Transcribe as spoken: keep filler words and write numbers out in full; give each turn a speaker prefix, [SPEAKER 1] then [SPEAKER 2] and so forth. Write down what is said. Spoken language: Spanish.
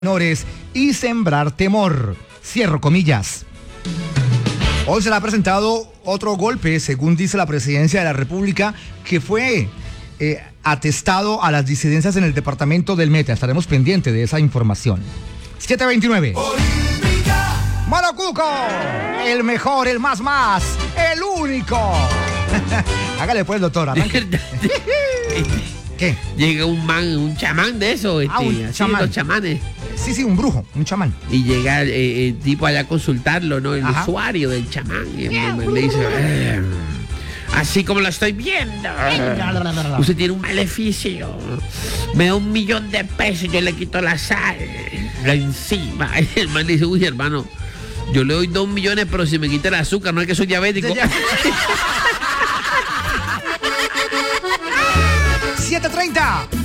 [SPEAKER 1] menores y sembrar temor. Cierro comillas. Hoy se le ha presentado otro golpe, según dice la Presidencia de la República, que fue eh, atestado a las disidencias en el departamento del Meta. Estaremos pendientes de esa información. siete veintinueve. Morocuco, el mejor, el más más, el único. Hágale pues, doctor. Arranque. ¿Qué?
[SPEAKER 2] Llega un man, un chamán de eso, este,
[SPEAKER 1] Ah, un
[SPEAKER 2] así,
[SPEAKER 1] chamán.
[SPEAKER 2] los chamanes.
[SPEAKER 1] Sí, sí, un brujo, un chamán.
[SPEAKER 2] Y llega eh, el tipo allá a consultarlo, ¿no? El
[SPEAKER 1] Ajá.
[SPEAKER 2] usuario del chamán. Y el man le dice, "Eh, así como lo estoy viendo, usted tiene un maleficio. Me da un millón de pesos, yo le quito la sal, la encima." Y el man dice, uy, hermano, yo le doy dos millones, pero si me quita el azúcar, no es que soy diabético.
[SPEAKER 1] siete treinta.